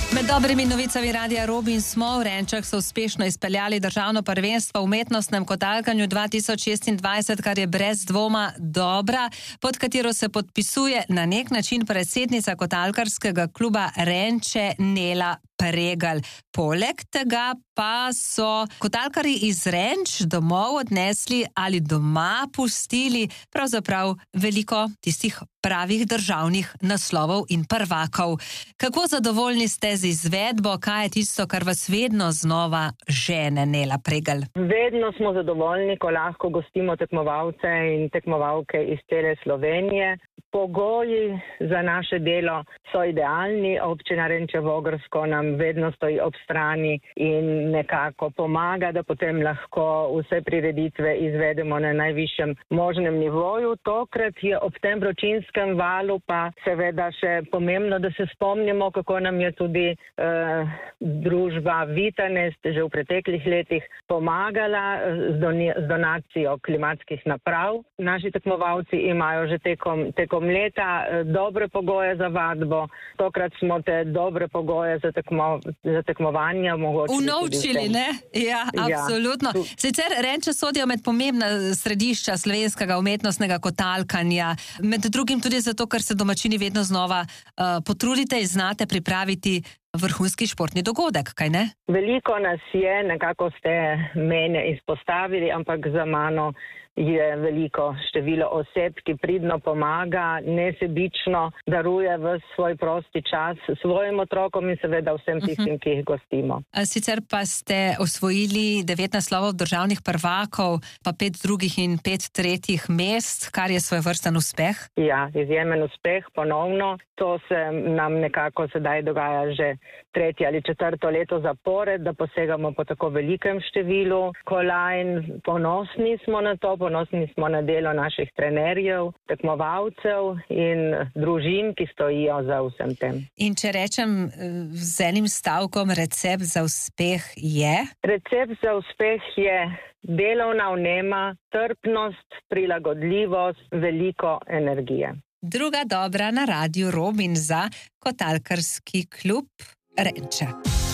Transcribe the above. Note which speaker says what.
Speaker 1: Med dobrimi novicami Radia Robin smo v Renčah so uspešno izpeljali državno prvenstvo v umetnostnem kotalkanju 2026, kar je brez dvoma dobra, pod katero se podpisuje na nek način predsednica kotalkarskega kluba Renče Nela Pregelj. Poleg tega pa so kotalkarji iz Renč domov odnesli ali doma pustili pravzaprav veliko tistih pravih državnih naslovov in prvakov. Kako zadovoljni ste z izvedbo, kaj je tisto, kar vas vedno znova žene, Nela Pregelj?
Speaker 2: Vedno smo zadovoljni, ko lahko gostimo tekmovalce in tekmovalke iz cele Slovenije. Pogoji za naše delo so idealni, občina Renče Vogrsko nam vedno stoji ob strani in nekako pomaga, da potem lahko vse prireditve izvedemo na najvišjem možnem nivoju. Tokrat je ob tem vročinskem valu pa seveda še pomembno, da se spomnimo, kako nam je tudi družba Vitanest že v preteklih letih pomagala z donacijo klimatskih naprav. Naši tekmovalci imajo že tekom leta dobre pogoje za vadbo. Tokrat smo te dobre pogoje za tekmovanje
Speaker 1: unovčili, ne? Ja, absolutno.
Speaker 2: Ja.
Speaker 1: Sicer Renče sodijo med pomembna središča slovenskega umetnostnega kotalkanja, med drugim tudi zato, ker se domačini vedno znova potrudite in znate pripraviti vrhunski športni dogodek, kaj ne?
Speaker 2: Veliko nas je, nekako ste mene izpostavili, ampak za mano je veliko število oseb, ki pridno pomaga, nesebično daruje v svoj prosti čas svojim otrokom in seveda vsem tistim, ki jih gostimo.
Speaker 1: Sicer pa ste osvojili 9 naslovov državnih prvakov, pa 5 drugih in 5 tretjih mest, kar je svojevrsten uspeh.
Speaker 2: Ja, izjemen uspeh, ponovno. To se nam nekako sedaj dogaja že 3. ali 4. leto zapored, da posegamo po tako velikem številu kolajn. Ponosni smo na to, ponosni smo na delo naših trenerjev, tekmovalcev in družin, ki stojijo za vsem tem.
Speaker 1: In če rečem z enim stavkom, recept za uspeh je?
Speaker 2: Recept za uspeh je delovna vnema, trpnost, prilagodljivost, veliko energije.
Speaker 1: Druga dobra na Radiu Robin za kotalkarski klub Renče.